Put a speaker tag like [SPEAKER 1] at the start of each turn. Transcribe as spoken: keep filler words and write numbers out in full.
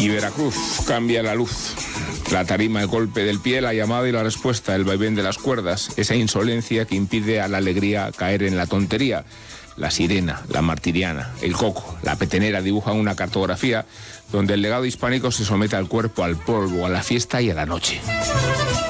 [SPEAKER 1] Y Veracruz cambia la luz. La tarima, el golpe del pie, la llamada y la respuesta, el vaivén de las cuerdas, esa insolencia que impide a la alegría caer en la tontería. La sirena, la martiriana, el coco, la petenera dibujan una cartografía donde el legado hispánico se somete al cuerpo, al polvo, a la fiesta y a la noche.